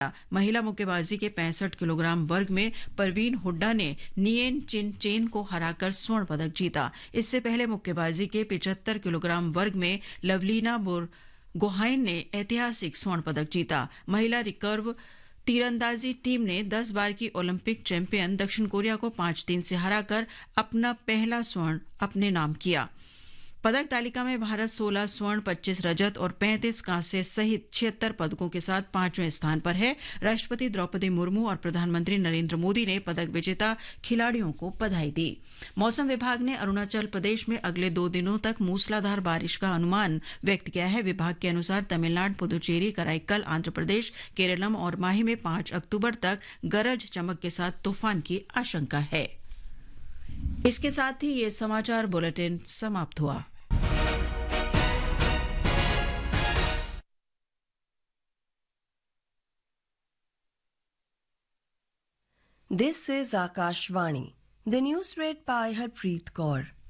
महिला मुक्केबाजी के 65 किलोग्राम वर्ग में परवीन हुड्डा ने नियेन चिन चेन को हराकर स्वर्ण पदक जीता। इससे पहले मुक्केबाजी के 75 किलोग्राम वर्ग में लवलीना गोहाइन ने ऐतिहासिक स्वर्ण पदक जीता। महिला रिकर्व तीरंदाजी टीम ने 10 बार की ओलंपिक चैंपियन दक्षिण कोरिया को 5-3 से हराकर अपना पहला स्वर्ण अपने नाम किया। पदक तालिका में भारत 16 स्वर्ण, 25 रजत और 35 कांस्य सहित 76 पदकों के साथ 5वें स्थान पर है। राष्ट्रपति द्रौपदी मुर्मू और प्रधानमंत्री नरेंद्र मोदी ने पदक विजेता खिलाड़ियों को बधाई दी। मौसम विभाग ने अरुणाचल प्रदेश में अगले 2 दिनों तक मूसलाधार बारिश का अनुमान व्यक्त किया है। विभाग के अनुसार तमिलनाडु, पुदुचेरी, कराईकल, आंध्र प्रदेश, केरलम और माही में 5 अक्टूबर तक गरज चमक के साथ तूफान की आशंका है। इसके साथ ही ये समाचार बुलेटिन समाप्त हुआ। This is Akashvani. The news read by Harpreet Kaur.